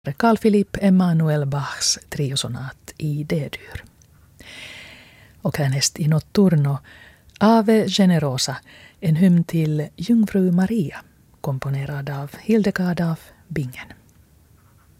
Carl Philipp Emanuel Bachs triosonat i D-dur. Och härnäst i notturno Ave Generosa, en hymn till Jungfru Maria, komponerad av Hildegard af Bingen.